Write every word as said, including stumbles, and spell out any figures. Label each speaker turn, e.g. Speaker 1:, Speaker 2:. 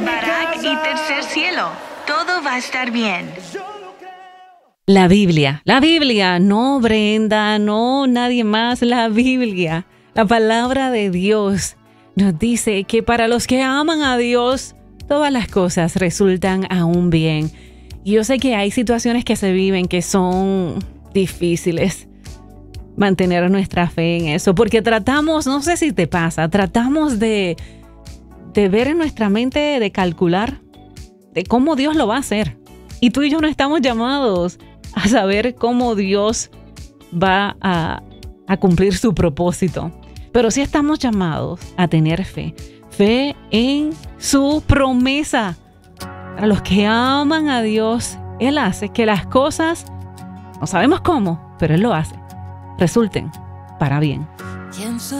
Speaker 1: Barak y tercer cielo. Todo va a estar bien.
Speaker 2: La Biblia, la Biblia, no Brenda, no nadie más, la Biblia, la palabra de Dios nos dice que para los que aman a Dios, todas las cosas resultan aún bien. Y yo sé que hay situaciones que se viven que son difíciles mantener nuestra fe en eso, porque tratamos, no sé si te pasa, tratamos de, de ver en nuestra mente, de calcular de cómo Dios lo va a hacer. Y tú y yo no estamos llamados a saber cómo Dios va a, a cumplir su propósito. Pero sí estamos llamados a tener fe. Fe en su promesa. Para los que aman a Dios, Él hace que las cosas, no sabemos cómo, pero Él lo hace, resulten para bien.